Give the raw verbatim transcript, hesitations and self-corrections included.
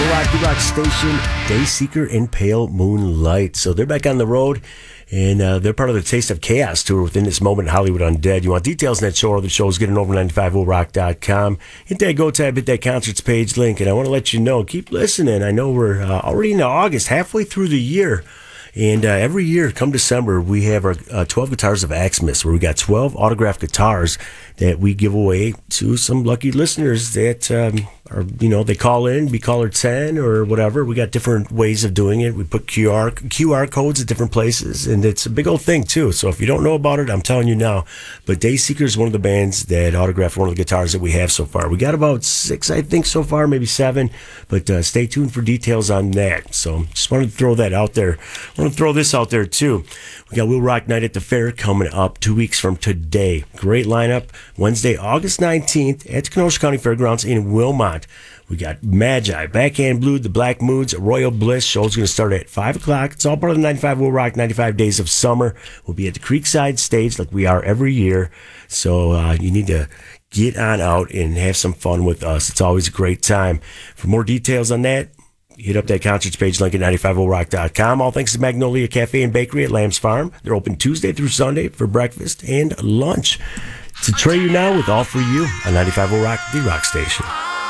Will Rock, The Rock Station, Dayseeker and Pale Moonlight. So they're back on the road, and uh, they're part of the Taste of Chaos tour within this moment, Hollywood Undead. You want details on that show or other shows, get it over ninety-five will rock dot com. Hit that Go tab, hit that concerts page link, and I want to let you know, keep listening. I know we're uh, already into August, halfway through the year. And uh, every year, come December, we have our uh, twelve Guitars of Axmas, where we got twelve autographed guitars that we give away to some lucky listeners that um, are, you know, they call in, be caller ten or whatever. We got different ways of doing it. We put Q R Q R codes at different places, and it's a big old thing, too. So if you don't know about it, I'm telling you now. But Dayseeker is one of the bands that autographed one of the guitars that we have so far. We got about six, I think, so far, maybe seven. But uh, stay tuned for details on that. So just wanted to throw that out there. I want to throw this out there, too. We got Will Rock Night at the Fair coming up two weeks from today. Great lineup. Wednesday, August nineteenth at the Kenosha County Fairgrounds in Wilmot. We got Magi, Backhand Blue, The Black Moods, Royal Bliss. Show's going to start at five o'clock. It's all part of the ninety-five Will Rock ninety-five Days of Summer. We'll be at the Creekside stage like we are every year. So uh, you need to get on out and have some fun with us. It's always a great time. For more details on that, hit up that concerts page link at ninety-five will rock dot com. All thanks to Magnolia Cafe and Bakery at Lamb's Farm. They're open Tuesday through Sunday for breakfast and lunch. It's a Trey You Now with All For You on ninety-five will rock, the rock station.